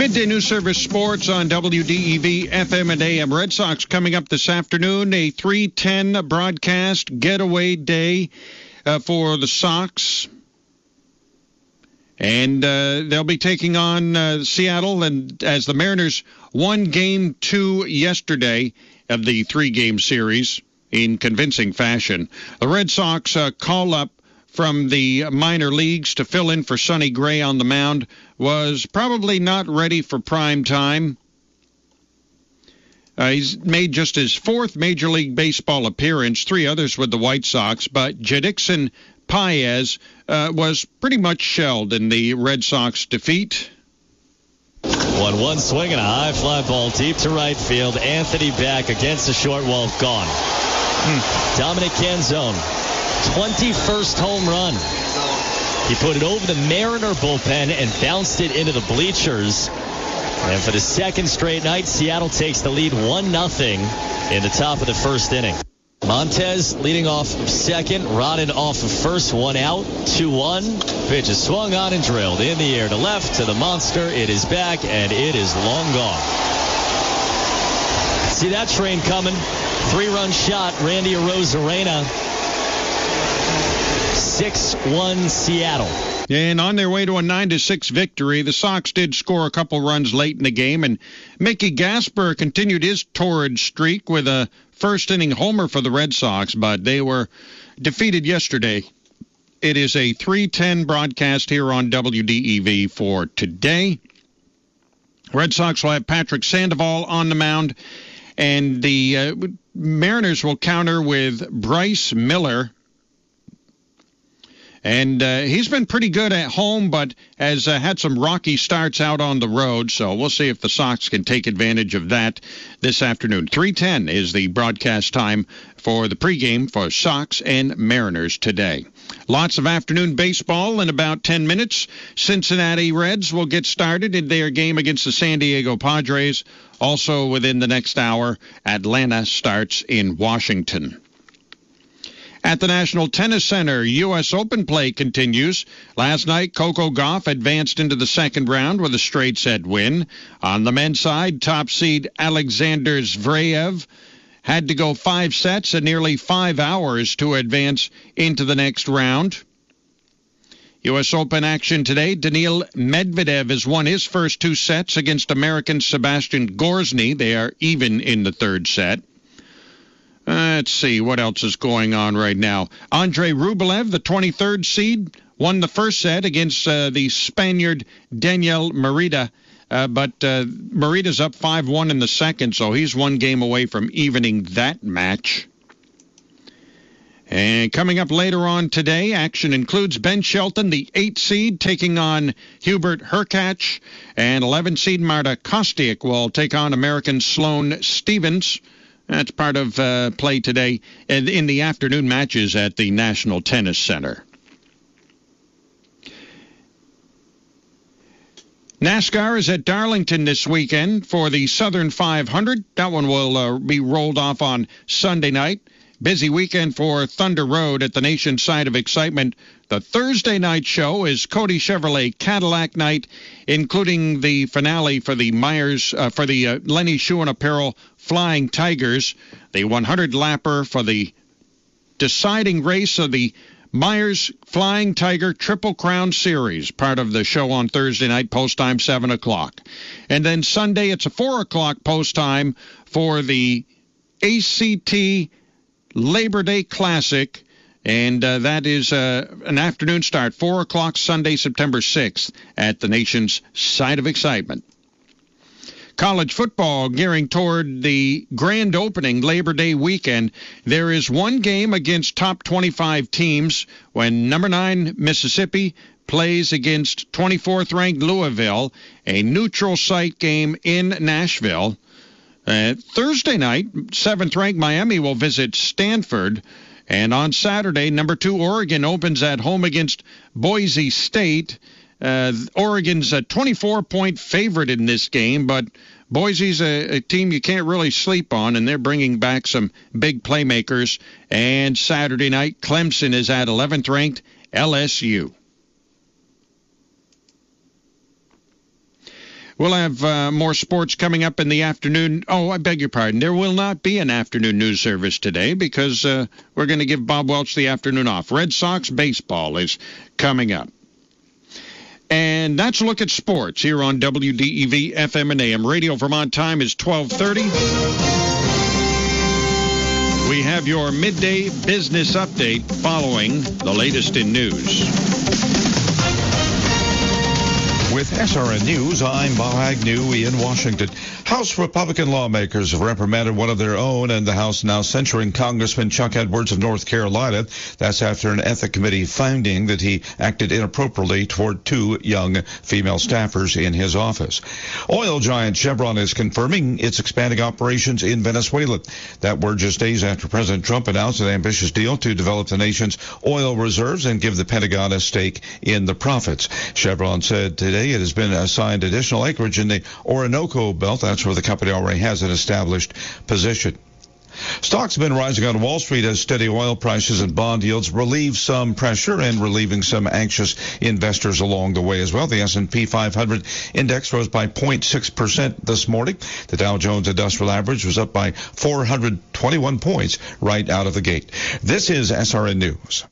Midday News Service Sports on WDEV FM and AM. Red Sox coming up this afternoon, a 3:10 broadcast getaway day for the Sox. And they'll be taking on Seattle, and as the Mariners won Game 2 yesterday of the 3-game series in convincing fashion. The Red Sox call up from the minor leagues to fill in for Sonny Gray on the mound was probably not ready for prime time. He's made just his 4th Major League Baseball appearance, 3 others with the White Sox, but Jadixon Paez was pretty much shelled in the Red Sox defeat. 1-1 swing and a high fly ball deep to right field. Anthony back against the short wall, gone. Dominic Canzone, 21st home run. He put it over the Mariner bullpen and bounced it into the bleachers. And for the second straight night, Seattle takes the lead 1-0 in the top of the first inning. Montez leading off of second, Rodden off of first, 1 out, 2-1. Pitch is swung on and drilled in the air to left to the monster. It is back, and it is long gone. See that train coming. 3-run shot, Randy Arozarena. 6-1 Seattle. And on their way to a 9-6 victory, the Sox did score a couple runs late in the game, and Mickey Gasper continued his torrid streak with a first-inning homer for the Red Sox, but they were defeated yesterday. It is a 3:10 broadcast here on WDEV for today. Red Sox will have Patrick Sandoval on the mound, and the Mariners will counter with Bryce Miller. And he's been pretty good at home, but has had some rocky starts out on the road. So we'll see if the Sox can take advantage of that this afternoon. 3:10 is the broadcast time for the pregame for Sox and Mariners today. Lots of afternoon baseball in about 10 minutes. Cincinnati Reds will get started in their game against the San Diego Padres. Also within the next hour, Atlanta starts in Washington. At the National Tennis Center, U.S. Open play continues. Last night, Coco Gauff advanced into the second round with a straight set win. On the men's side, top seed Alexander Zverev had to go 5 sets and nearly 5 hours to advance into the next round. U.S. Open action today. Daniil Medvedev has won his first 2 sets against American Sebastian Gorsny. They are even in the third set. Let's see what else is going on right now. Andrei Rublev, the 23rd seed, won the first set against the Spaniard Daniel Merida. But Merida's up 5-1 in the second, so he's 1 game away from evening that match. And coming up later on today, action includes Ben Shelton, the 8th seed, taking on Hubert Hurkacz. And 11th seed Marta Kostyuk will take on American Sloane Stevens. That's part of play today in the afternoon matches at the National Tennis Center. NASCAR is at Darlington this weekend for the Southern 500. That one will be rolled off on Sunday night. Busy weekend for Thunder Road at the nation's side of excitement. The Thursday night show is Cody Chevrolet Cadillac night, including the finale for the Lenny Schuhen Apparel Flying Tigers, the 100-lapper for the deciding race of the Myers Flying Tiger Triple Crown Series, part of the show on Thursday night, post time 7 o'clock. And then Sunday, it's a 4 o'clock post time for the ACT Labor Day Classic, and that is an afternoon start, 4 o'clock Sunday, September 6th, at the nation's side of excitement. College football gearing toward the grand opening Labor Day weekend. There is 1 game against top 25 teams when number 9 Mississippi plays against 24th-ranked Louisville, a neutral site game in Nashville. Thursday night, 7th-ranked Miami will visit Stanford. And on Saturday, number 2 Oregon opens at home against Boise State. Oregon's a 24-point favorite in this game, but Boise's a team you can't really sleep on, and they're bringing back some big playmakers. And Saturday night, Clemson is at 11th-ranked LSU. We'll have more sports coming up in the afternoon. Oh, I beg your pardon. There will not be an afternoon news service today because we're going to give Bob Welch the afternoon off. Red Sox baseball is coming up. And that's a look at sports here on WDEV FM and AM Radio. Vermont time is 12:30. We have your midday business update following the latest in news. With SRN News, I'm Bob Agnew in Washington. House Republican lawmakers have reprimanded one of their own, and the House now censuring Congressman Chuck Edwards of North Carolina. That's after an ethics committee finding that he acted inappropriately toward two young female staffers in his office. Oil giant Chevron is confirming it's expanding operations in Venezuela. That word just days after President Trump announced an ambitious deal to develop the nation's oil reserves and give the Pentagon a stake in the profits. Chevron said today it has been assigned additional acreage in the Orinoco Belt. That's where the company already has an established position. Stocks have been rising on Wall Street as steady oil prices and bond yields relieve some pressure and relieving some anxious investors along the way as well. The S&P 500 index rose by 0.6% this morning. The Dow Jones Industrial Average was up by 421 points right out of the gate. This is SRN News.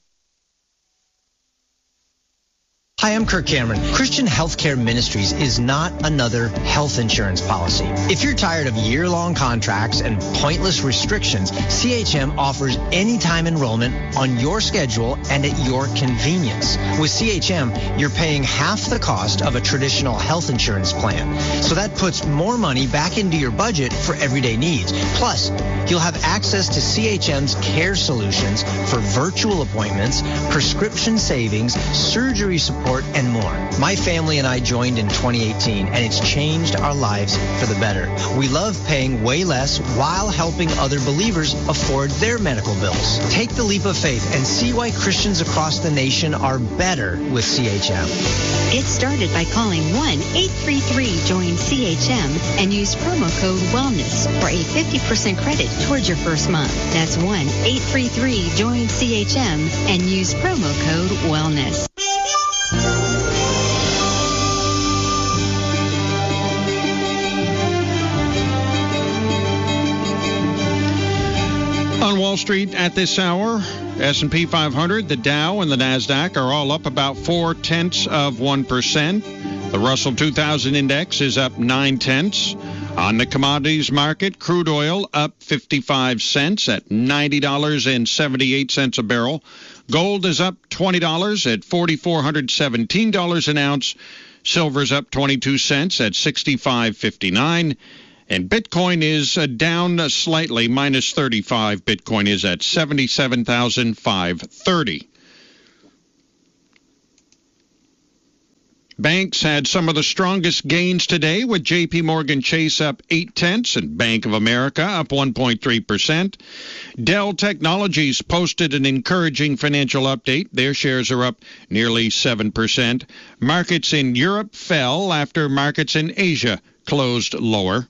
Hi, I'm Kirk Cameron. Christian Healthcare Ministries is not another health insurance policy. If you're tired of year-long contracts and pointless restrictions, CHM offers anytime enrollment on your schedule and at your convenience. With CHM, you're paying half the cost of a traditional health insurance plan. So that puts more money back into your budget for everyday needs. Plus, you'll have access to CHM's care solutions for virtual appointments, prescription savings, surgery support, and more. My family and I joined in 2018, and it's changed our lives for the better. We love paying way less while helping other believers afford their medical bills. Take the leap of faith and see why Christians across the nation are better with CHM. Get started by calling 1-833-JOIN-CHM and use promo code WELLNESS for a 50% credit towards your first month. That's 1-833-JOIN-CHM and use promo code WELLNESS. On Wall Street at this hour, S&P 500, the Dow, and the NASDAQ are all up about 0.4%. The Russell 2000 index is up 0.9. On the commodities market, crude oil up 55 cents at $90.78 a barrel. Gold is up $20 at $4,417 an ounce. Silver's up 22 cents at $65.59. And Bitcoin is down slightly, minus 35. Bitcoin is at 77,530. Banks had some of the strongest gains today, with J.P. Morgan Chase up 0.8 and Bank of America up 1.3%. Dell Technologies posted an encouraging financial update. Their shares are up nearly 7%. Markets in Europe fell after markets in Asia closed lower.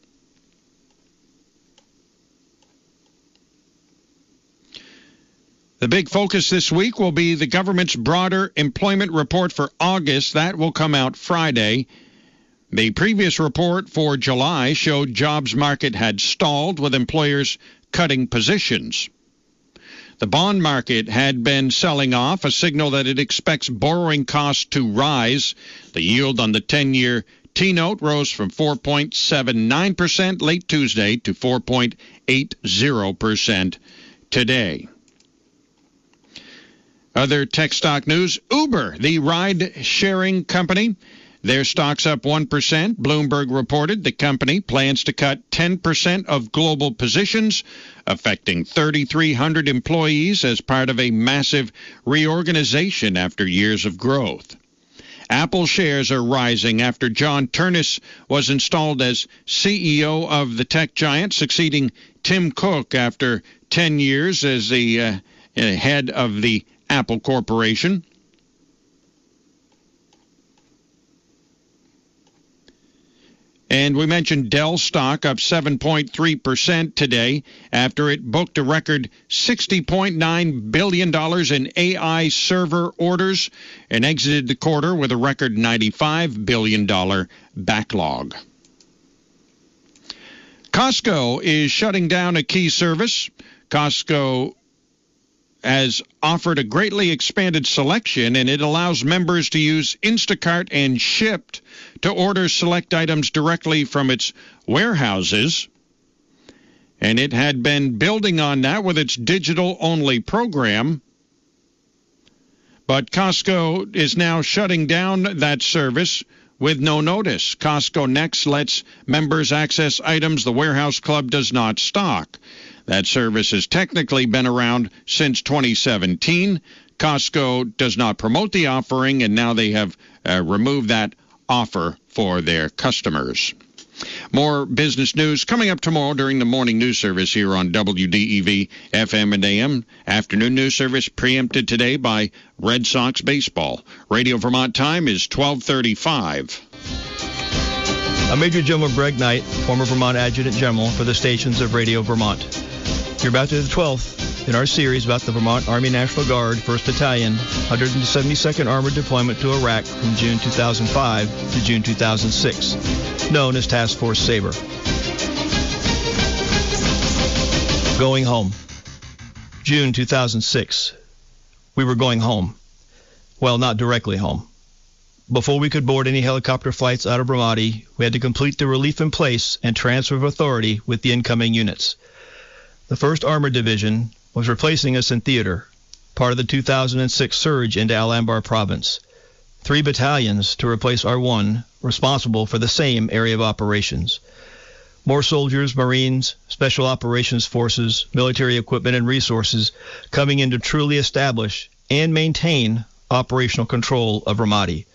The big focus this week will be the government's broader employment report for August. That will come out Friday. The previous report for July showed jobs market had stalled, with employers cutting positions. The bond market had been selling off, a signal that it expects borrowing costs to rise. The yield on the 10-year T-note rose from 4.79% late Tuesday to 4.80% today. Other tech stock news, Uber, the ride-sharing company, their stock's up 1%. Bloomberg reported the company plans to cut 10% of global positions, affecting 3,300 employees as part of a massive reorganization after years of growth. Apple shares are rising after John Ternus was installed as CEO of the tech giant, succeeding Tim Cook after 10 years as the head of the Apple Corporation. And we mentioned Dell stock up 7.3% today after it booked a record $60.9 billion in AI server orders and exited the quarter with a record $95 billion backlog. Costco is shutting down a key service. Costco has offered a greatly expanded selection, and it allows members to use Instacart and Shipt to order select items directly from its warehouses. And it had been building on that with its digital-only program. But Costco is now shutting down that service with no notice. Costco Next lets members access items the Warehouse Club does not stock. That service has technically been around since 2017. Costco does not promote the offering, and now they have removed that offer for their customers. More business news coming up tomorrow during the morning news service here on WDEV FM and AM. Afternoon news service preempted today by Red Sox baseball. Radio Vermont time is 12:35. I'm Major General Greg Knight, former Vermont Adjutant General for the stations of Radio Vermont. You're about to the 12th in our series about the Vermont Army National Guard, 1st Battalion, 172nd Armored Deployment to Iraq from June 2005 to June 2006, known as Task Force Sabre. Going home. June 2006. We were going home. Well, not directly home. Before we could board any helicopter flights out of Ramadi, we had to complete the relief in place and transfer of authority with the incoming units. The 1st Armored Division was replacing us in theater, part of the 2006 surge into Al-Anbar province. 3 battalions to replace our 1, responsible for the same area of operations. More soldiers, Marines, Special Operations Forces, military equipment and resources coming in to truly establish and maintain operational control of Ramadi.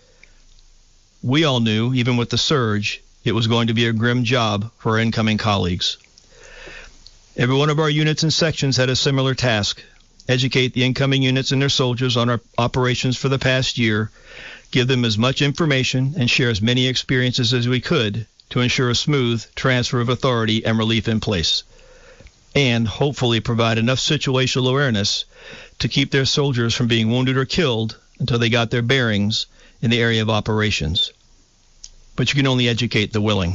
We all knew, even with the surge, it was going to be a grim job for our incoming colleagues. Every one of our units and sections had a similar task: educate the incoming units and their soldiers on our operations for the past year, give them as much information and share as many experiences as we could to ensure a smooth transfer of authority and relief in place, and hopefully provide enough situational awareness to keep their soldiers from being wounded or killed until they got their bearings in the area of operations. But you can only educate the willing.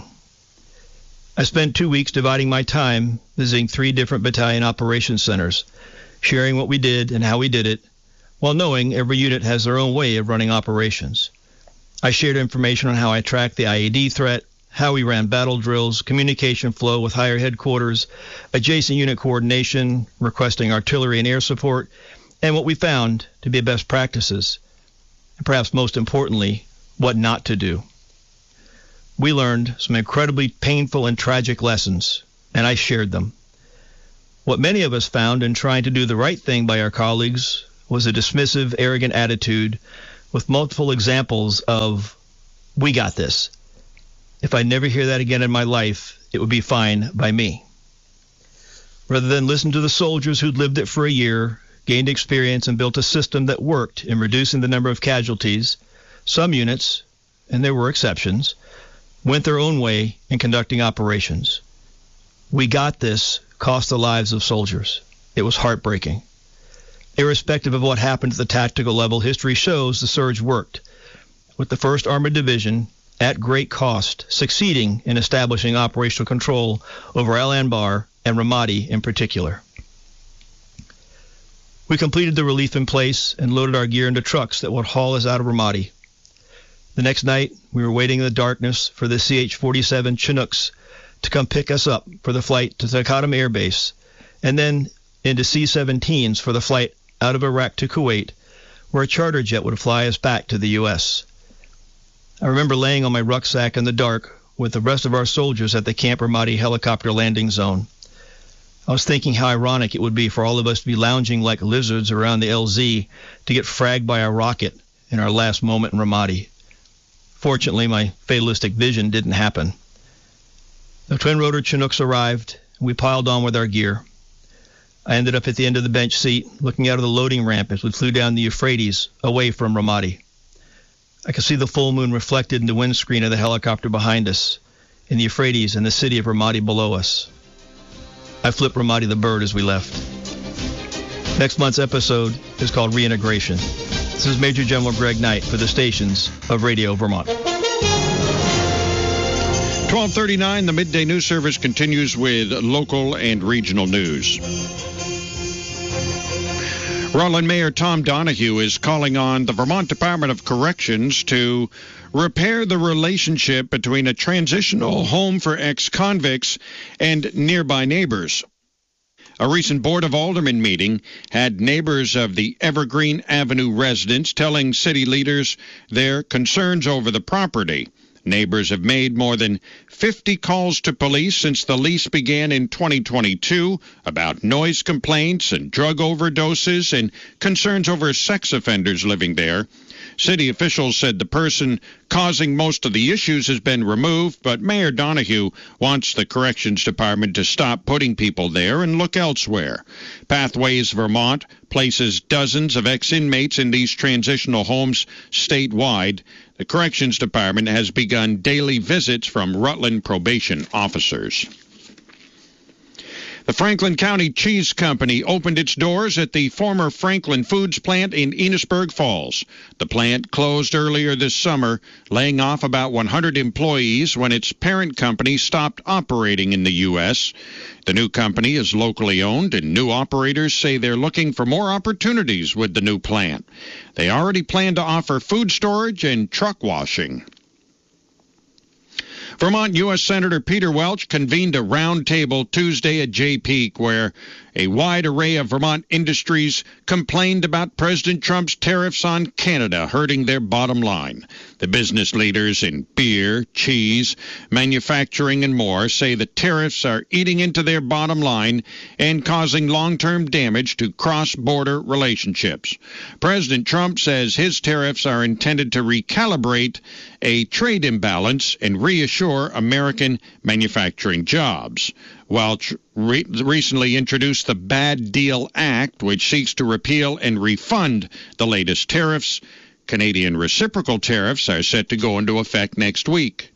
I spent 2 weeks dividing my time visiting 3 different battalion operations centers, sharing what we did and how we did it, while knowing every unit has their own way of running operations. I shared information on how I tracked the IED threat, how we ran battle drills, communication flow with higher headquarters, adjacent unit coordination, requesting artillery and air support, and what we found to be best practices, and perhaps most importantly, what not to do. We learned some incredibly painful and tragic lessons, and I shared them. What many of us found in trying to do the right thing by our colleagues was a dismissive, arrogant attitude with multiple examples of, "We got this. If I never hear that again in my life, it would be fine by me." Rather than listen to the soldiers who'd lived it for a year, gained experience, and built a system that worked in reducing the number of casualties, some units, and there were exceptions, went their own way in conducting operations. "We got this" cost the lives of soldiers. It was heartbreaking. Irrespective of what happened at the tactical level, history shows the surge worked, with the 1st Armored Division, at great cost, succeeding in establishing operational control over Al-Anbar and Ramadi in particular. We completed the relief in place and loaded our gear into trucks that would haul us out of Ramadi. The next night, we were waiting in the darkness for the CH-47 Chinooks to come pick us up for the flight to Taqadum Air Base, and then into C-17s for the flight out of Iraq to Kuwait, where a charter jet would fly us back to the U.S. I remember laying on my rucksack in the dark with the rest of our soldiers at the Camp Ramadi helicopter landing zone. I was thinking how ironic it would be for all of us to be lounging like lizards around the LZ to get fragged by a rocket in our last moment in Ramadi. Fortunately, my fatalistic vision didn't happen. The twin-rotor Chinooks arrived, and we piled on with our gear. I ended up at the end of the bench seat, looking out of the loading ramp as we flew down the Euphrates, away from Ramadi. I could see the full moon reflected in the windscreen of the helicopter behind us, in the Euphrates and the city of Ramadi below us. I flipped Ramadi the bird as we left. Next month's episode is called Reintegration. This is Major General Greg Knight for the stations of Radio Vermont. 12:39, the midday news service continues with local and regional news. Rutland Mayor Tom Donahue is calling on the Vermont Department of Corrections to repair the relationship between a transitional home for ex-convicts and nearby neighbors. A recent Board of Aldermen meeting had neighbors of the Evergreen Avenue residents telling city leaders their concerns over the property. Neighbors have made more than 50 calls to police since the lease began in 2022 about noise complaints and drug overdoses and concerns over sex offenders living there. City officials said the person causing most of the issues has been removed, but Mayor Donahue wants the Corrections Department to stop putting people there and look elsewhere. Pathways Vermont places dozens of ex-inmates in these transitional homes statewide. The Corrections Department has begun daily visits from Rutland probation officers. The Franklin County Cheese Company opened its doors at the former Franklin Foods plant in Enosburg Falls. The plant closed earlier this summer, laying off about 100 employees when its parent company stopped operating in the U.S. The new company is locally owned, and new operators say they're looking for more opportunities with the new plant. They already plan to offer food storage and truck washing. Vermont U.S. Senator Peter Welch convened a roundtable Tuesday at Jay Peak where a wide array of Vermont industries complained about President Trump's tariffs on Canada hurting their bottom line. The business leaders in beer, cheese, manufacturing, and more say the tariffs are eating into their bottom line and causing long-term damage to cross-border relationships. President Trump says his tariffs are intended to recalibrate a trade imbalance and reassure American manufacturing jobs. Welch recently introduced the Bad Deal Act, which seeks to repeal and refund the latest tariffs. Canadian reciprocal tariffs are set to go into effect next week.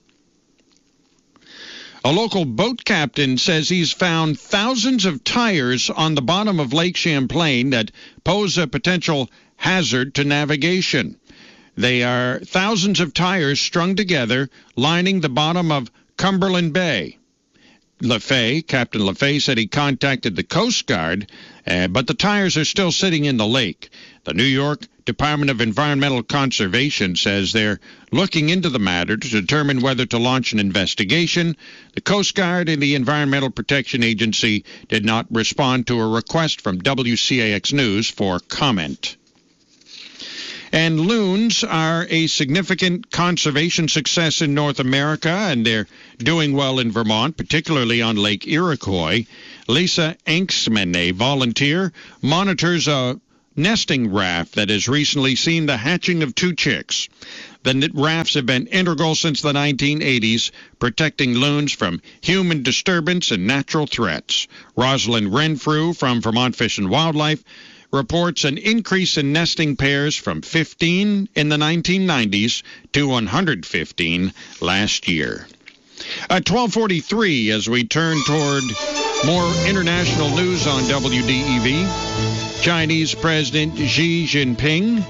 A local boat captain says he's found thousands of tires on the bottom of Lake Champlain that pose a potential hazard to navigation. They are thousands of tires strung together, lining the bottom of Cumberland Bay. Captain LaFay said he contacted the Coast Guard, but the tires are still sitting in the lake. The New York Department of Environmental Conservation says they're looking into the matter to determine whether to launch an investigation. The Coast Guard and the Environmental Protection Agency did not respond to a request from WCAX News for comment. And loons are a significant conservation success in North America, and they're doing well in Vermont, particularly on Lake Iroquois. Lisa Enksman, a volunteer, monitors a nesting raft that has recently seen the hatching of 2 chicks. The rafts have been integral since the 1980s, protecting loons from human disturbance and natural threats. Rosalind Renfrew from Vermont Fish and Wildlife reports an increase in nesting pairs from 15 in the 1990s to 115 last year. At 12:43, as we turn toward more international news on WDEV, Chinese President Xi Jinping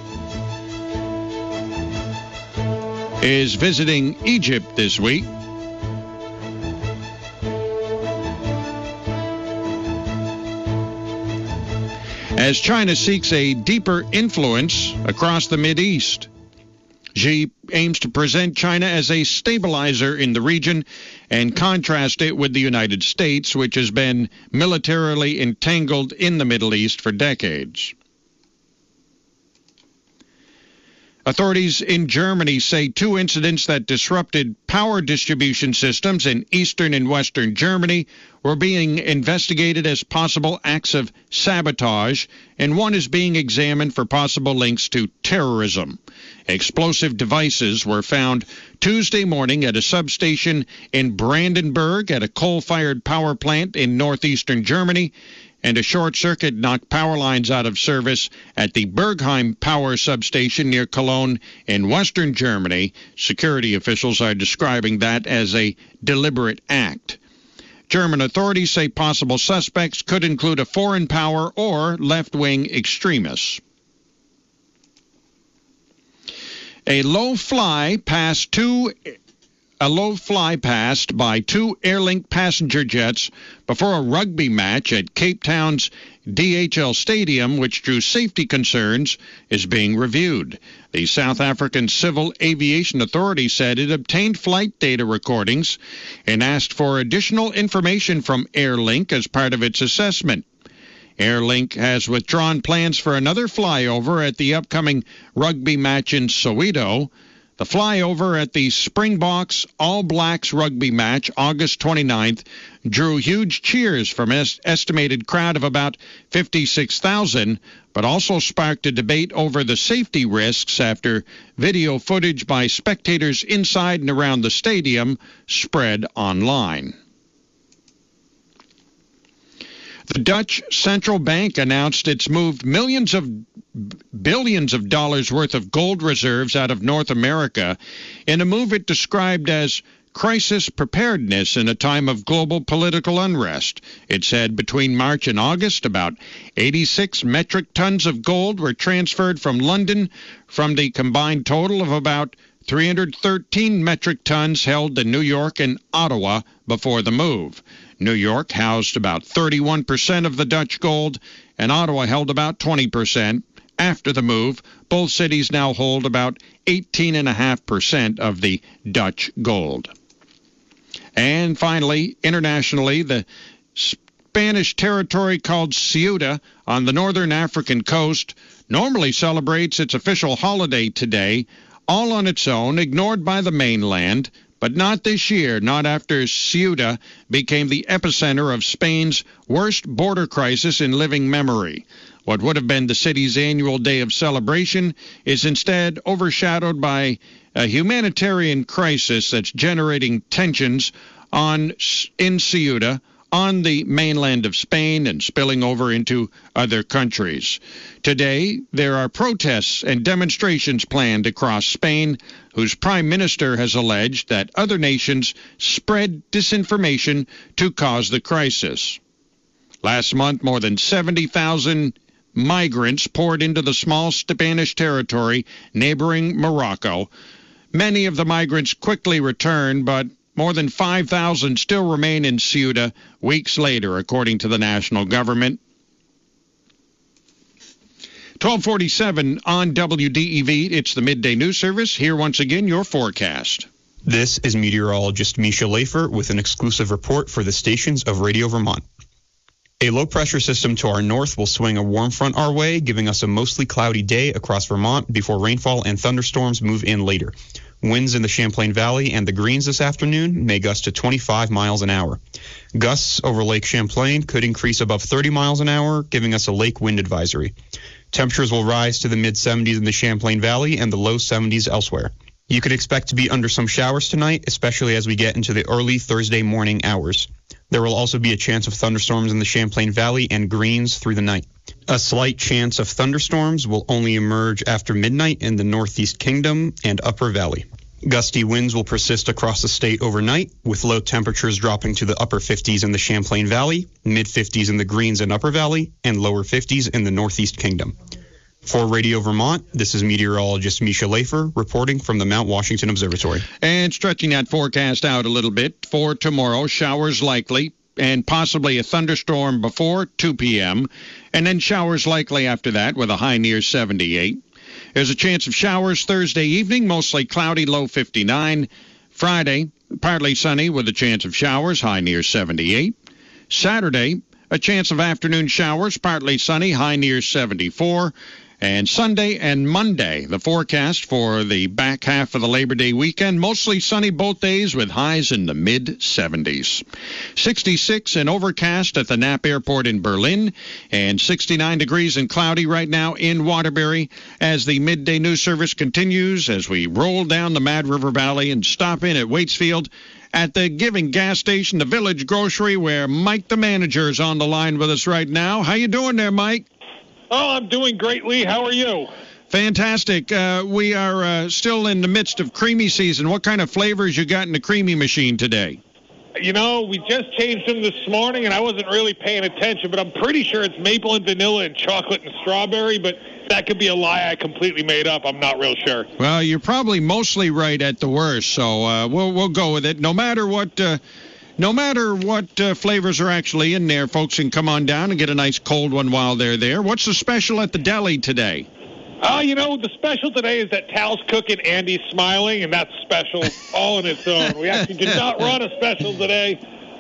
is visiting Egypt this week. As China seeks a deeper influence across the Mideast. Xi aims to present China as a stabilizer in the region and contrast it with the United States, which has been militarily entangled in the Middle East for decades. Authorities in Germany say 2 incidents that disrupted power distribution systems in eastern and western Germany were being investigated as possible acts of sabotage, and one is being examined for possible links to terrorism. Explosive devices were found Tuesday morning at a substation in Brandenburg at a coal-fired power plant in northeastern Germany. and a short circuit knocked power lines out of service at the Bergheim power substation near Cologne in western Germany. Security officials are describing that as a deliberate act. German authorities say possible suspects could include a foreign power or left-wing extremists. A low fly passed by two Airlink passenger jets before a rugby match at Cape Town's DHL Stadium, which drew safety concerns, is being reviewed. The South African Civil Aviation Authority said it obtained flight data recordings and asked for additional information from Airlink as part of its assessment. Airlink has withdrawn plans for another flyover at the upcoming rugby match in Soweto. The flyover at the Springboks All Blacks rugby match, August 29th, drew huge cheers from an estimated crowd of about 56,000, but also sparked a debate over the safety risks after video footage by spectators inside and around the stadium spread online. The Dutch central bank announced it's moved billions of dollars worth of gold reserves out of North America in a move it described as crisis preparedness in a time of global political unrest. It said between March and August, about 86 metric tons of gold were transferred from London from the combined total of about 313 metric tons held in New York and Ottawa before the move. New York housed about 31% of the Dutch gold, and Ottawa held about 20%. After the move, both cities now hold about 18.5% of the Dutch gold. And finally, internationally, the Spanish territory called Ceuta on the northern African coast normally celebrates its official holiday today, all on its own, ignored by the mainland. But not this year, not after Ceuta became the epicenter of Spain's worst border crisis in living memory. What would have been the city's annual day of celebration is instead overshadowed by a humanitarian crisis that's generating tensions in Ceuta, on the mainland of Spain, and spilling over into other countries. Today, there are protests and demonstrations planned across Spain, whose prime minister has alleged that other nations spread disinformation to cause the crisis. Last month, more than 70,000 migrants poured into the small Spanish territory neighboring Morocco. Many of the migrants quickly returned, but more than 5,000 still remain in Ceuta weeks later, according to the national government. 1247 on WDEV. It's the Midday News Service. Here once again, your forecast. This is meteorologist Misha Lafer with an exclusive report for the stations of Radio Vermont. A low-pressure system to our north will swing a warm front our way, giving us a mostly cloudy day across Vermont before rainfall and thunderstorms move in later. Winds in the Champlain Valley and the Greens this afternoon may gust to 25 miles an hour. Gusts over Lake Champlain could increase above 30 miles an hour, giving us a lake wind advisory. Temperatures will rise to the mid-70s in the Champlain Valley and the low 70s elsewhere. You could expect to be under some showers tonight, especially as we get into the early Thursday morning hours. There will also be a chance of thunderstorms in the Champlain Valley and Greens through the night. A slight chance of thunderstorms will only emerge after midnight in the Northeast Kingdom and Upper Valley. Gusty winds will persist across the state overnight, with low temperatures dropping to the upper 50s in the Champlain Valley, mid-50s in the Greens and Upper Valley, and lower 50s in the Northeast Kingdom. For Radio Vermont, this is meteorologist Misha Lafer reporting from the Mount Washington Observatory. And stretching that forecast out a little bit, for tomorrow, showers likely and possibly a thunderstorm before 2 p.m., and then showers likely after that with a high near 78. There's a chance of showers Thursday evening, mostly cloudy, low 59. Friday, partly sunny with a chance of showers, high near 78. Saturday, a chance of afternoon showers, partly sunny, high near 74. And Sunday and Monday, the forecast for the back half of the Labor Day weekend, mostly sunny both days with highs in the mid-70s. 66 and overcast at the Knapp Airport in Berlin, and 69 degrees and cloudy right now in Waterbury as the midday news service continues as we roll down the Mad River Valley and stop in at Waitsfield at the Giving gas station, the Village Grocery, where Mike the manager is on the line with us right now. How you doing there, Mike? Oh, I'm doing great, Lee. How are you? Fantastic. We are still in the midst of creamy season. What kind of flavors you got in the creamy machine today? You know, we just changed them this morning, and I wasn't really paying attention, but I'm pretty sure it's maple and vanilla and chocolate and strawberry, but that could be a lie I completely made up. I'm not real sure. Well, you're probably mostly right at the worst, so we'll go with it. No matter what flavors are actually in there, folks can come on down and get a nice cold one while they're there. What's the special at the deli today? You know, the special today is that Tal's cooking, Andy's smiling, and that's special all on its own. We actually did not run a special today.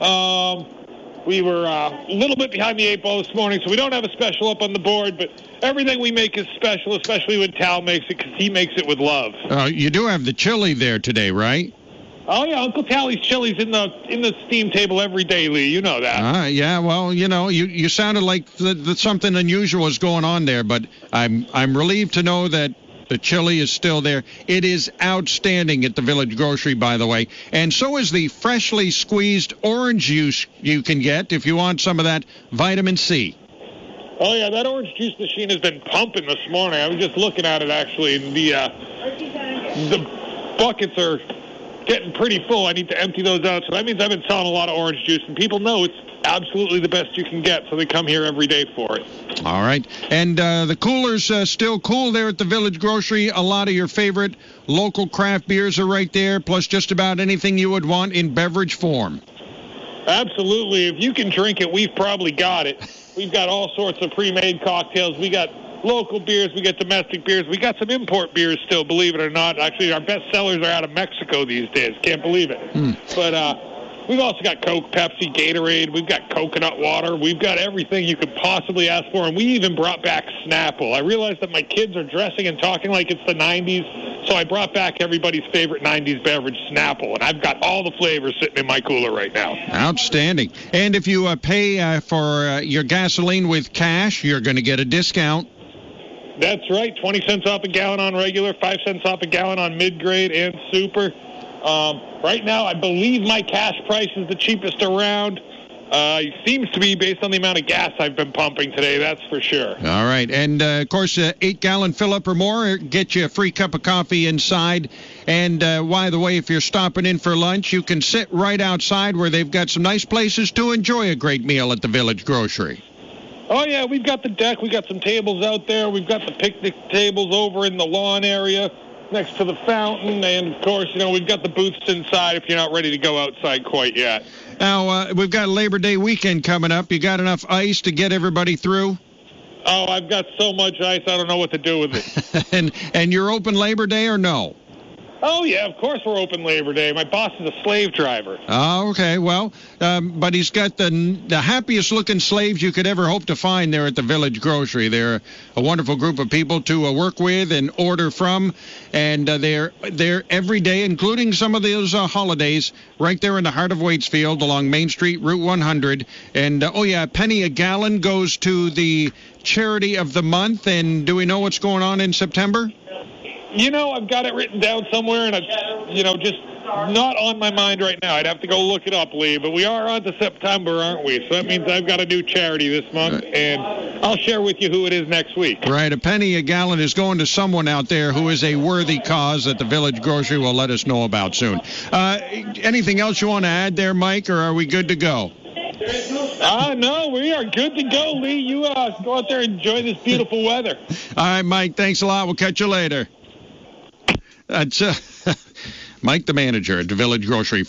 We were a little bit behind the eight ball this morning, so we don't have a special up on the board, but everything we make is special, especially when Tal makes it, because he makes it with love. You do have the chili there today, right? Oh, yeah, Uncle Tally's chili's in the steam table every day, Lee. You know that. Yeah, well, you know, you sounded like something unusual is going on there, but I'm relieved to know that the chili is still there. It is outstanding at the Village Grocery, by the way. And so is the freshly squeezed orange juice you can get if you want some of that vitamin C. Oh, yeah, that orange juice machine has been pumping this morning. I was just looking at it, actually, and the buckets are getting pretty full. I need to empty those out. So that means I've been selling a lot of orange juice, and people know it's absolutely the best you can get, so they come here every day for it. All right. And the cooler's still cool there at the Village Grocery. A lot of your favorite local craft beers are right there, plus just about anything you would want in beverage form. Absolutely. If you can drink it, we've probably got it. We've got all sorts of pre-made cocktails. We got local beers. We got domestic beers. We got some import beers still, believe it or not. Actually, our best sellers are out of Mexico these days. Can't believe it. But we've also got Coke, Pepsi, Gatorade. We've got coconut water. We've got everything you could possibly ask for. And we even brought back Snapple. I realized that my kids are dressing and talking like it's the 90s, so I brought back everybody's favorite 90s beverage, Snapple. And I've got all the flavors sitting in my cooler right now. Outstanding. And if you pay for your gasoline with cash, you're going to get a discount. That's right. 20 cents off a gallon on regular, 5 cents off a gallon on mid-grade and super. Right now, I believe my cash price is the cheapest around. It seems to be based on the amount of gas I've been pumping today, that's for sure. All right. And, of course, 8-gallon fill-up or more, get you a free cup of coffee inside. And, by the way, if you're stopping in for lunch, you can sit right outside where they've got some nice places to enjoy a great meal at the Village Grocery. Oh, yeah, we've got the deck. We've got some tables out there. We've got the picnic tables over in the lawn area next to the fountain. And, of course, you know, we've got the booths inside if you're not ready to go outside quite yet. Now, we've got Labor Day weekend coming up. You got enough ice to get everybody through? Oh, I've got so much ice, I don't know what to do with it. and you're open Labor Day or no? Oh, yeah, of course we're open Labor Day. My boss is a slave driver. Oh, okay. Well, but he's got the happiest-looking slaves you could ever hope to find there at the Village Grocery. They're a wonderful group of people to work with and order from, and they're there every day, including some of those holidays, right there in the heart of Waitsfield along Main Street, Route 100. And, a penny a gallon goes to the charity of the month. And do we know what's going on in September? You know, I've got it written down somewhere, and it's, just not on my mind right now. I'd have to go look it up, Lee, but we are on to September, aren't we? So that means I've got a new charity this month, and I'll share with you who it is next week. Right. A penny a gallon is going to someone out there who is a worthy cause that the Village Grocery will let us know about soon. Anything else you want to add there, Mike, or are we good to go? No, we are good to go, Lee. You go out there and enjoy this beautiful weather. All right, Mike, thanks a lot. We'll catch you later. That's Mike, the manager at the Village Grocery,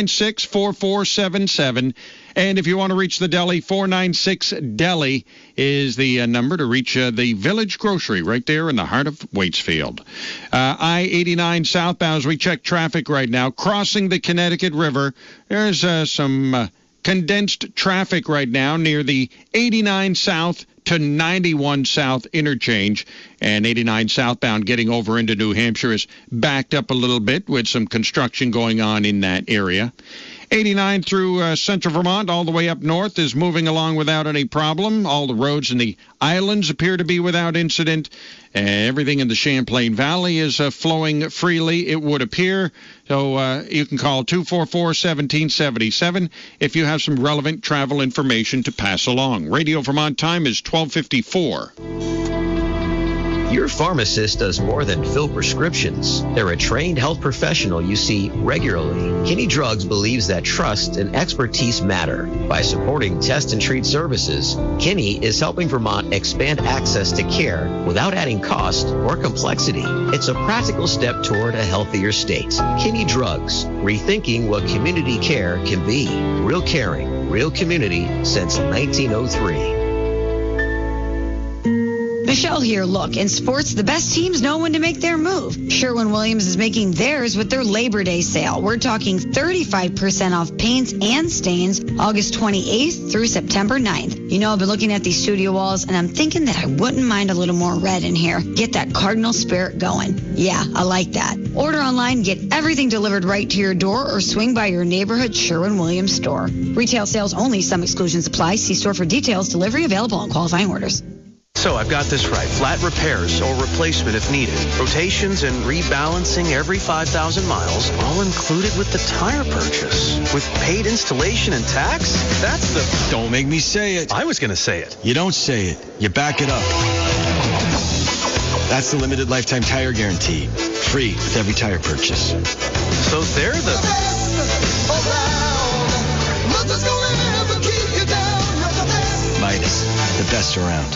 496-4477. And if you want to reach the deli, 496-DELI is the number to reach the Village Grocery right there in the heart of Waitsfield. I-89 southbound, as we check traffic right now, crossing the Connecticut River. There's some condensed traffic right now near the 89 South to 91 South interchange, and 89 southbound getting over into New Hampshire is backed up a little bit with some construction going on in that area. 89 through central Vermont all the way up north is moving along without any problem. All the roads in the islands appear to be without incident. Everything in the Champlain Valley is flowing freely, it would appear. So you can call 244-1777 if you have some relevant travel information to pass along. Radio Vermont time is 12:54. Your pharmacist does more than fill prescriptions. They're a trained health professional you see regularly. Kinney Drugs believes that trust and expertise matter. By supporting test and treat services, Kinney is helping Vermont expand access to care without adding cost or complexity. It's a practical step toward a healthier state. Kinney Drugs, rethinking what community care can be. Real caring, real community since 1903. Michelle here. Look, in sports, the best teams know when to make their move. Sherwin-Williams is making theirs with their Labor Day sale. We're talking 35% off paints and stains August 28th through September 9th. You know, I've been looking at these studio walls, and I'm thinking that I wouldn't mind a little more red in here. Get that Cardinal spirit going. Yeah, I like that. Order online, get everything delivered right to your door, or swing by your neighborhood Sherwin-Williams store. Retail sales only. Some exclusions apply. See store for details. Delivery available on qualifying orders. So I've got this right. Flat repairs or replacement if needed. Rotations and rebalancing every 5,000 miles, all included with the tire purchase. With paid installation and tax? That's the... Don't make me say it. I was going to say it. You don't say it. You back it up. That's the limited lifetime tire guarantee. Free with every tire purchase. So they're the... Midas, the best around.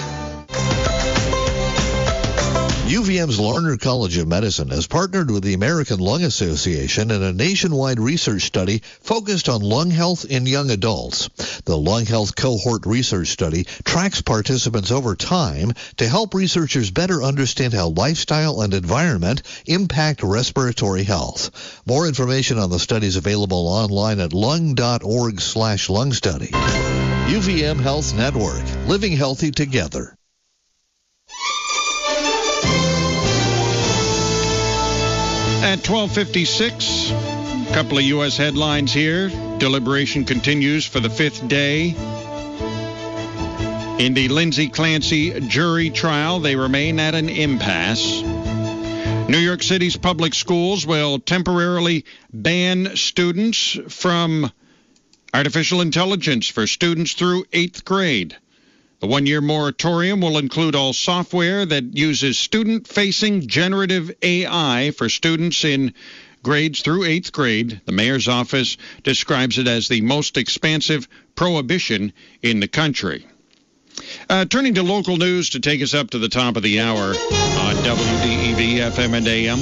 UVM's Larner College of Medicine has partnered with the American Lung Association in a nationwide research study focused on lung health in young adults. The Lung Health Cohort Research Study tracks participants over time to help researchers better understand how lifestyle and environment impact respiratory health. More information on the study is available online at lung.org/lungstudy. UVM Health Network, living healthy together. At 12:56, a couple of U.S. headlines here. Deliberation continues for the fifth day. In the Lindsay Clancy jury trial, they remain at an impasse. New York City's public schools will temporarily ban students from artificial intelligence for students through 8th grade. The one-year moratorium will include all software that uses student-facing generative AI for students in grades through 8th grade. The mayor's office describes it as the most expansive prohibition in the country. Turning to local news to take us up to the top of the hour on WDEV FM and AM.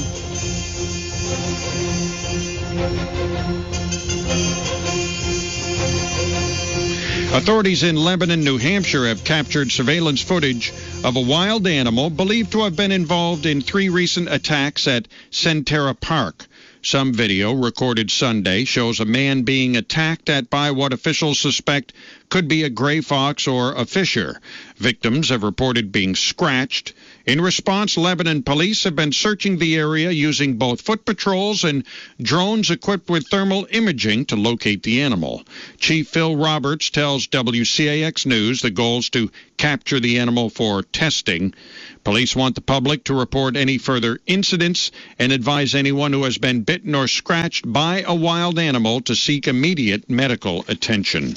Authorities in Lebanon, New Hampshire have captured surveillance footage of a wild animal believed to have been involved in 3 recent attacks at Centera Park. Some video recorded Sunday shows a man being attacked at by what officials suspect could be a gray fox or a fisher. Victims have reported being scratched. In response, Lebanon police have been searching the area using both foot patrols and drones equipped with thermal imaging to locate the animal. Chief Phil Roberts tells WCAX News the goal is to capture the animal for testing. Police want the public to report any further incidents and advise anyone who has been bitten or scratched by a wild animal to seek immediate medical attention.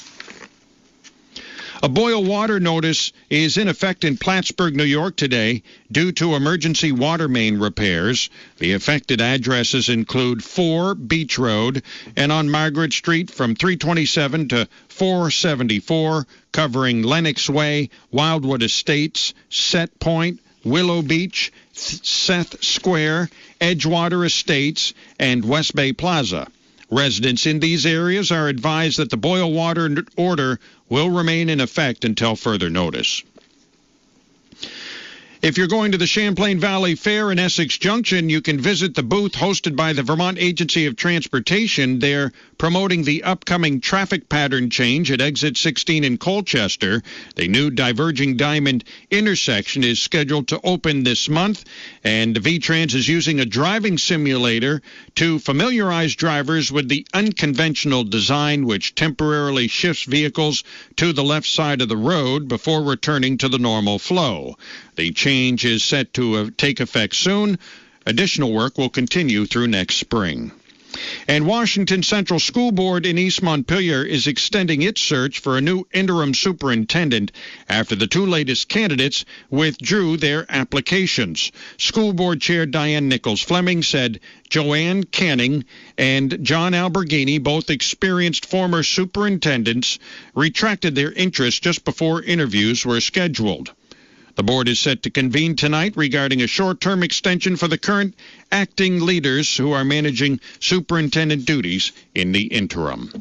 A boil water notice is in effect in Plattsburgh, New York today due to emergency water main repairs. The affected addresses include 4 Beach Road and on Margaret Street from 327 to 474, covering Lenox Way, Wildwood Estates, Set Point, Willow Beach, Seth Square, Edgewater Estates, and West Bay Plaza. Residents in these areas are advised that the boil water order will remain in effect until further notice. If you're going to the Champlain Valley Fair in Essex Junction, you can visit the booth hosted by the Vermont Agency of Transportation. They're promoting the upcoming traffic pattern change at exit 16 in Colchester. The new diverging diamond intersection is scheduled to open this month, and VTrans is using a driving simulator to familiarize drivers with the unconventional design, which temporarily shifts vehicles to the left side of the road before returning to the normal flow. The change is set to take effect soon. Additional work will continue through next spring. And Washington Central School Board in East Montpelier is extending its search for a new interim superintendent after the two latest candidates withdrew their applications. School Board Chair Diane Nichols-Fleming said Joanne Canning and John Alberghini, both experienced former superintendents, retracted their interest just before interviews were scheduled. The board is set to convene tonight regarding a short-term extension for the current acting leaders who are managing superintendent duties in the interim.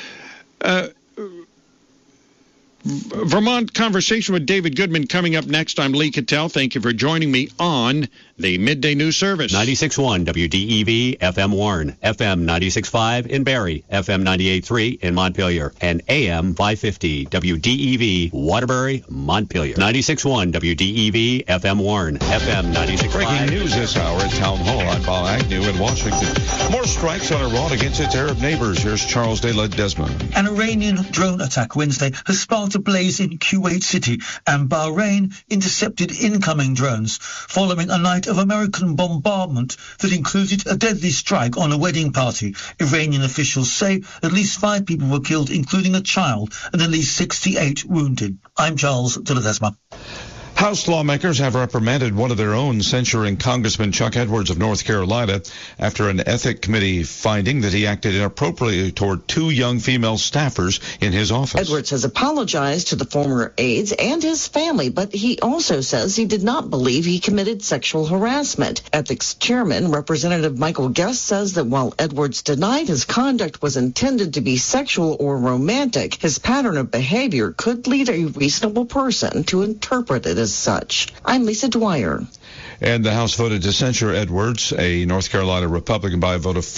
Vermont Conversation with David Goodman coming up next. I'm Lee Cattell. Thank you for joining me on the Midday News Service. 96.1 WDEV FM Warren, FM 96.5 in Barrie, FM 98.3 in Montpelier, and AM 550 WDEV Waterbury, Montpelier. 96.1 WDEV FM Warren, FM 96.5. Breaking news this hour at Town Hall. I'm Bob Agnew in Washington. More strikes on Iran against its Arab neighbors. Here's Charles de la Desmond. An Iranian drone attack Wednesday has sparked a blaze in Kuwait City, and Bahrain intercepted incoming drones following a night of American bombardment that included a deadly strike on a wedding party. Iranian officials say at least 5 people were killed, including a child, and at least 68 wounded. I'm Charles de la Desmond. House lawmakers have reprimanded one of their own, censuring Congressman Chuck Edwards of North Carolina after an ethics committee finding that he acted inappropriately toward 2 young female staffers in his office. Edwards has apologized to the former aides and his family, but he also says he did not believe he committed sexual harassment. Ethics chairman Representative Michael Guest says that while Edwards denied his conduct was intended to be sexual or romantic, his pattern of behavior could lead a reasonable person to interpret it as such. I'm Lisa Dwyer. And the House voted to censure Edwards, a North Carolina Republican, by a vote of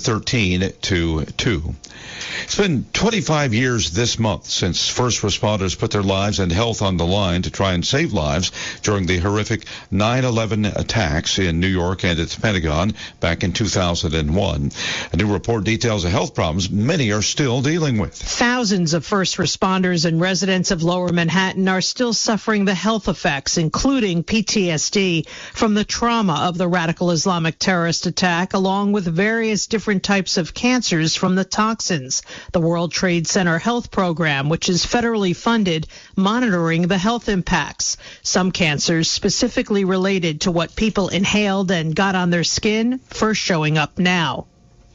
413 to 2. It's been 25 years this month since first responders put their lives and health on the line to try and save lives during the horrific 9/11 attacks in New York and at the Pentagon back in 2001. A new report details the health problems many are still dealing with. Thousands of first responders and residents of Lower Manhattan are still suffering the health effects, including PTSD, from the trauma of the radical Islamic terrorist attack, along with various different types of cancers from the toxins. The World Trade Center Health Program, which is federally funded, monitoring the health impacts. Some cancers specifically related to what people inhaled and got on their skin, first showing up now.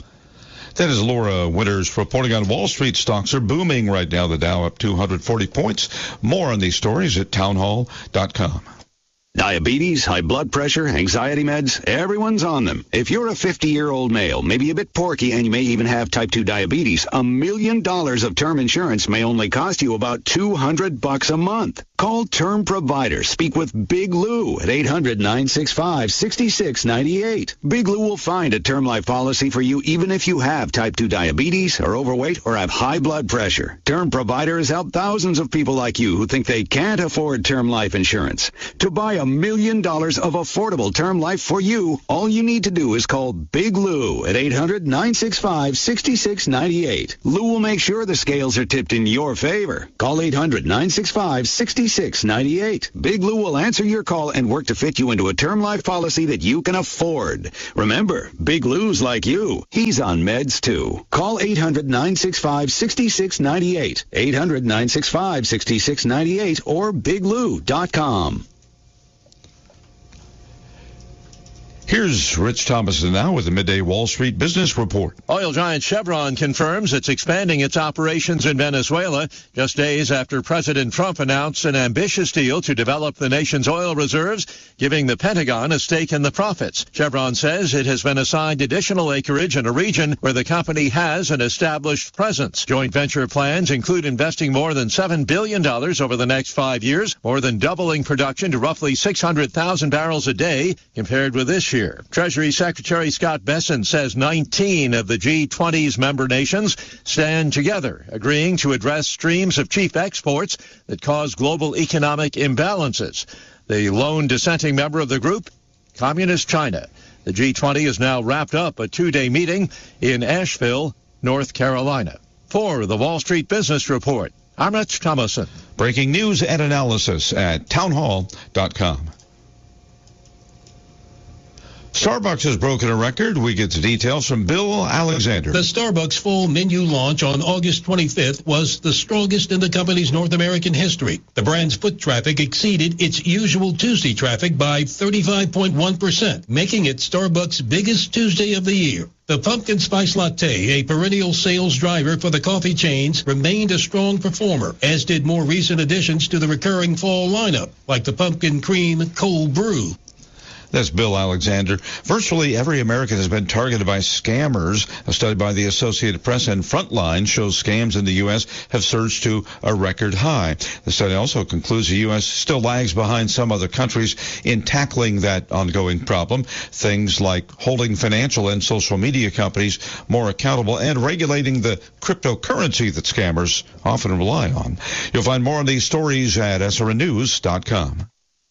That is Laura Winters reporting on Wall Street. Stocks are booming right now. The Dow up 240 points. More on these stories at townhall.com. Diabetes, high blood pressure, anxiety meds, everyone's on them. If you're a 50-year-old male, maybe a bit porky, and you may even have type 2 diabetes, $1 million of term insurance may only cost you about $200 a month. Call Term Provider. Speak with Big Lou at 800-965-6698. Big Lou will find a term life policy for you even if you have type 2 diabetes, are overweight, or have high blood pressure. Term Provider has helped thousands of people like you who think they can't afford term life insurance. To buy $1 million of affordable term life for you, all you need to do is call Big Lou at 800-965-6698. Lou will make sure the scales are tipped in your favor. Call 800-965-6698. Big Lou will answer your call and work to fit you into a term life policy that you can afford. Remember, Big Lou's like you. He's on meds too. Call 800-965-6698. 800-965-6698 or biglou.com. Here's Rich Thomason now with the Midday Wall Street Business Report. Oil giant Chevron confirms it's expanding its operations in Venezuela just days after President Trump announced an ambitious deal to develop the nation's oil reserves, giving the Pentagon a stake in the profits. Chevron says it has been assigned additional acreage in a region where the company has an established presence. Joint venture plans include investing more than $7 billion over the next 5 years, more than doubling production to roughly 600,000 barrels a day compared with this year. Treasury Secretary Scott Bessent says 19 of the G20's member nations stand together, agreeing to address streams of cheap exports that cause global economic imbalances. The lone dissenting member of the group, Communist China. The G20 has now wrapped up a 2-day meeting in Asheville, North Carolina. For the Wall Street Business Report, I'm Rich Thomason. Breaking news and analysis at townhall.com. Starbucks has broken a record. We get the details from Bill Alexander. The Starbucks full menu launch on August 25th was the strongest in the company's North American history. The brand's foot traffic exceeded its usual Tuesday traffic by 35.1%, making it Starbucks' biggest Tuesday of the year. The pumpkin spice latte, a perennial sales driver for the coffee chains, remained a strong performer, as did more recent additions to the recurring fall lineup, like the pumpkin cream cold brew. That's Bill Alexander. Virtually every American has been targeted by scammers. A study by the Associated Press and Frontline shows scams in the U.S. have surged to a record high. The study also concludes the U.S. still lags behind some other countries in tackling that ongoing problem. Things like holding financial and social media companies more accountable and regulating the cryptocurrency that scammers often rely on. You'll find more on these stories at srnnews.com.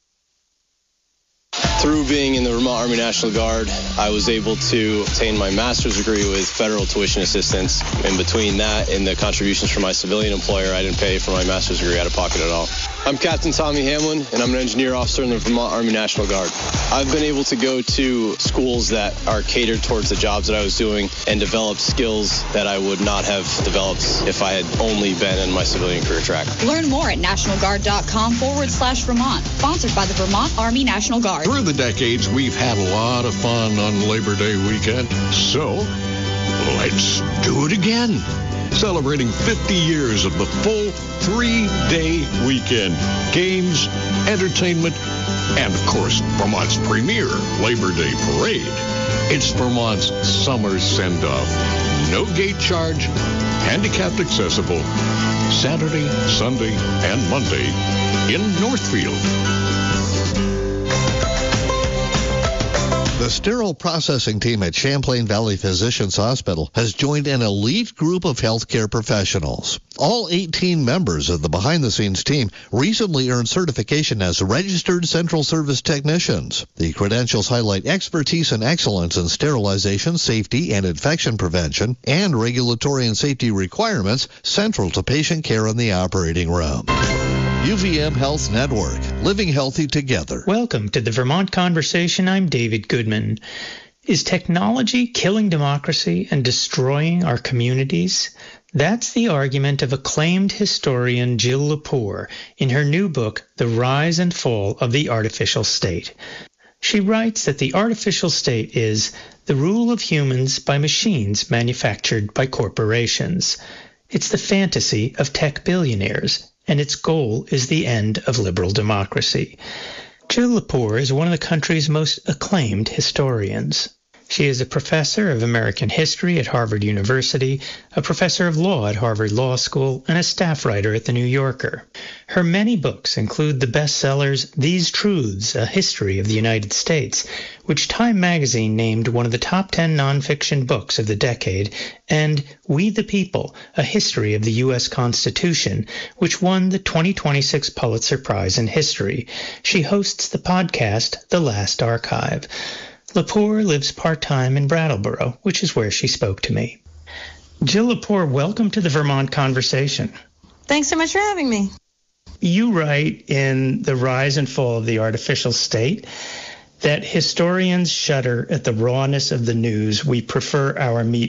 Through being in the Vermont Army National Guard, I was able to obtain my master's degree with federal tuition assistance. And between that and the contributions from my civilian employer, I didn't pay for my master's degree out of pocket at all. I'm Captain Tommy Hamlin, and I'm an engineer officer in the Vermont Army National Guard. I've been able to go to schools that are catered towards the jobs that I was doing and develop skills that I would not have developed if I had only been in my civilian career track. Learn more at nationalguard.com/Vermont. Sponsored by the Vermont Army National Guard. Through the decades, we've had a lot of fun on Labor Day weekend, so let's do it again. Celebrating 50 years of the full 3-day weekend. Games, entertainment, and, of course, Vermont's premier Labor Day parade. It's Vermont's summer send-off. No gate charge, handicapped accessible, Saturday, Sunday, and Monday in Northfield. The sterile processing team at Champlain Valley Physicians Hospital has joined an elite group of healthcare professionals. All 18 members of the behind-the-scenes team recently earned certification as registered central service technicians. The credentials highlight expertise and excellence in sterilization, safety, and infection prevention, and regulatory and safety requirements central to patient care in the operating room. UVM Health Network, living healthy together. Welcome to the Vermont Conversation. I'm David Goodman. Is technology killing democracy and destroying our communities? That's the argument of acclaimed historian Jill Lepore in her new book, The Rise and Fall of the Artificial State. She writes that the artificial state is the rule of humans by machines manufactured by corporations. It's the fantasy of tech billionaires, and its goal is the end of liberal democracy. Jill Lepore is one of the country's most acclaimed historians. She is a professor of American history at Harvard University, a professor of law at Harvard Law School, and a staff writer at The New Yorker. Her many books include the bestsellers These Truths, A History of the United States, which Time magazine named one of the top 10 nonfiction books of the decade, and We the People, A History of the U.S. Constitution, which won the 2026 Pulitzer Prize in History. She hosts the podcast The Last Archive. Lepore lives part-time in Brattleboro, which is where she spoke to me. Jill Lepore, welcome to the Vermont Conversation. Thanks so much for having me. You write in The Rise and Fall of the Artificial State that historians shudder at the rawness of the news. We prefer our meat